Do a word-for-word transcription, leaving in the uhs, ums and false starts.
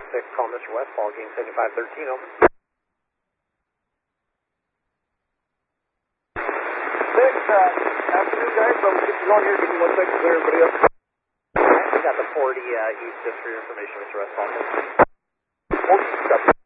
six, call Mister Westfall, game seventy-five thirteen, over. six, uh, afternoon guys, I'm six along here, give me one second to clear everybody up. We got the forty uh, east, just for your information, Mister Westfall. forty,